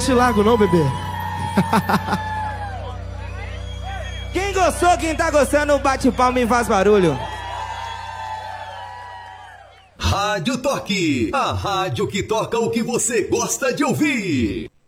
te largo não, bebê. Quem gostou, quem tá gostando, bate palma e faz barulho. Rádio Toque, a rádio que toca o que você gosta de ouvir.